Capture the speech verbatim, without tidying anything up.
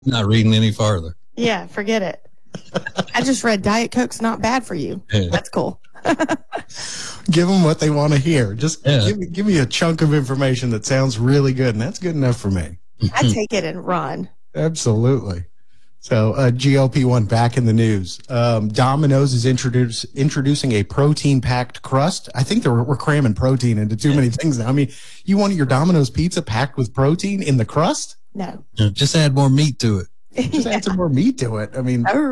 Not reading any farther. Yeah, forget it. I just read Diet Coke's not bad for you. Yeah. That's cool. Give them what they want to hear. Just Yeah. give me give me a chunk of information that sounds really good, and that's good enough for me. I take it and run. Absolutely. So uh, G L P one back in the news. Um, Domino's is introduce, introducing a protein-packed crust. I think they're, we're cramming protein into too many things now. I mean, you want your Domino's pizza packed with protein in the crust? No. Just add more meat to it. Just add some more meat to it. I mean, Oh.